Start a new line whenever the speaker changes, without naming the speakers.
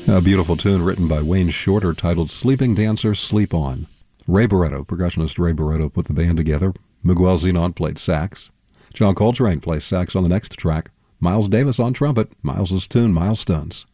A beautiful tune written by Wayne Shorter titled Sleeping Dancer, Sleep On. Ray Barretto, percussionist Ray Barretto, put the band together. Miguel Zenon played sax. John Coltrane plays sax on the next track. Miles Davis on trumpet. Miles's tune, Milestones.